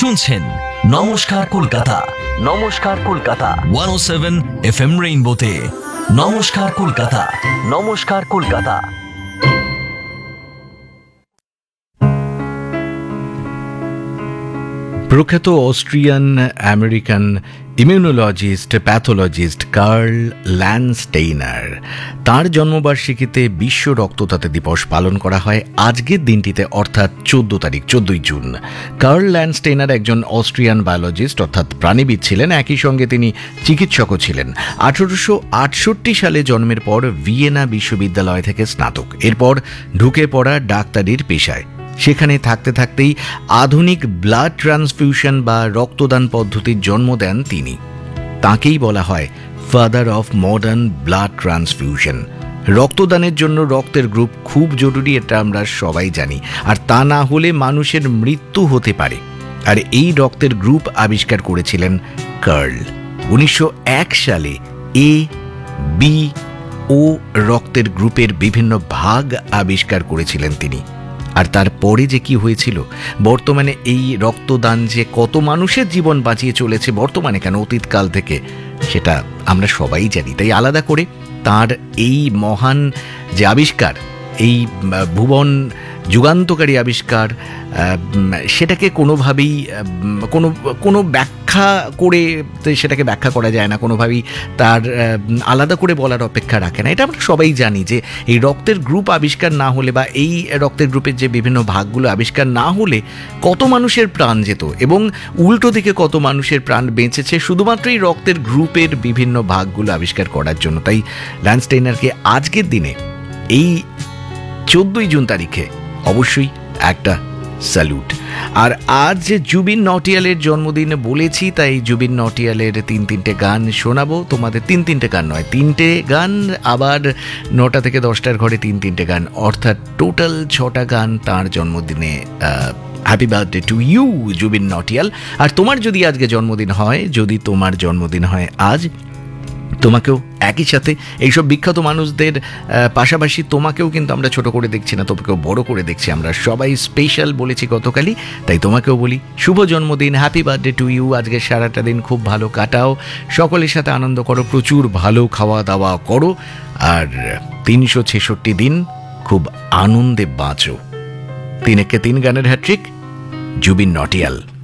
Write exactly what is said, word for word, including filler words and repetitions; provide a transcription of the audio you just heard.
শুনছেন নমস্কার কলকাতা, নমস্কার কলকাতা ওয়ান ও সেভেন এফ এম রেইনবোতে। নমস্কার কলকাতা, নমস্কার কলকাতা। প্রখ্যাত Austrian American immunologist pathologist curl Landsteiner, তাঁর জন্মবার্ষিকীতে বিশ্ব রক্তদাতা দিবস পালন করা হয় আজকের দিনটিতে, অর্থাৎ চোদ্দ তারিখ চোদ্দই জুন। কার্ল ল্যান্ডস্টেইনার একজন অস্ট্রিয়ান বায়োলজিস্ট অর্থাৎ প্রাণীবিদ ছিলেন, একই সঙ্গে তিনি চিকিৎসকও ছিলেন। আঠারোশো আটষট্টি সালে জন্মের পর ভিয়েনা বিশ্ববিদ্যালয় থেকে স্নাতক, এরপর ঢুকে পড়া ডাক্তারির পেশায়। সেখানে থাকতে থাকতেই আধুনিক ব্লাড ট্রান্সফিউশন বা রক্তদান পদ্ধতির জন্ম দেন তিনি। তাকেই বলা হয় father of modern blood transfusion. রক্তদানের জন্য রক্তের গ্রুপ খুব জরুরি, এটা আমরা সবাই জানি, আর তা না হলে মানুষের মৃত্যু হতে পারে। আর এই রক্তের গ্রুপ আবিষ্কার করেছিলেন কার্ল। উনিশশো এক সালে এ বি ও রক্তের গ্রুপের বিভিন্ন ভাগ আবিষ্কার করেছিলেন তিনি। আর তারপরে যে কি হয়েছিল, বর্তমানে এই রক্তদান যে কত মানুষের জীবন বাঁচিয়ে চলেছে বর্তমানে কেন অতীতকাল থেকে, সেটা আমরা সবাই জানি। তাই আলাদা করে তার এই মহান যে আবিষ্কার, এই ভুবন যুগান্তকারী আবিষ্কার, সেটাকে কোনোভাবেই কোনো কোনো ব্যাখ্যা করে সেটাকে ব্যাখ্যা করা যায় না, কোনোভাবেই তার আলাদা করে বলার অপেক্ষা রাখে না। এটা আমরা সবাই জানি যে এই রক্তের গ্রুপ আবিষ্কার না হলে বা এই রক্তের গ্রুপের যে বিভিন্ন ভাগগুলো আবিষ্কার না হলে কত মানুষের প্রাণ যেত, এবং উল্টো দিকে কত মানুষের প্রাণ বেঁচেছে শুধুমাত্র এই রক্তের গ্রুপের বিভিন্ন ভাগগুলো আবিষ্কার করার জন্য। তাই ল্যান্ডস্টেইনারকে আজকের দিনে এই চোদ্দই জুন তারিখে অবশ্যই একটা স্যালুট। আর আজ জুবিন নটিয়ালের জন্মদিন বলেছি, তাই জুবিন নটিয়ালের তিন তিনটে গান শোনাবো তোমাদের। তিন তিনটে গান নয়, তিনটে গান, আবার নটা থেকে দশটার ঘরে তিন তিনটে গান, অর্থাৎ টোটাল ছটা গান তাঁর জন্মদিনে। Happy birthday to you Zubeen Nautiyal. আর তোমার যদি আজকে জন্মদিন হয়, যদি তোমার জন্মদিন হয় আজ, তোমাকেও একই সাথে এইসব বিখ্যাত মানুষদের পাশাপাশি তোমাকেও কিন্তু আমরা ছোট করে দেখছি না, তোমাকেও বড় করে দেখছি। আমরা সবাই স্পেশাল বলেছি গতকালই, তাই তোমাকেও বলি শুভ জন্মদিন, হ্যাপি বার্থডে টু ইউ। আজকে সারাটা দিন খুব ভালো কাটাও, সকলের সাথে আনন্দ করো, প্রচুর ভালো খাওয়া দাওয়া করো, আর তিনশো ছেষট্টি দিন খুব আনন্দে বাঁচো। তিন একে তিন গানের হ্যাট্রিক, জুবিন নটিয়াল।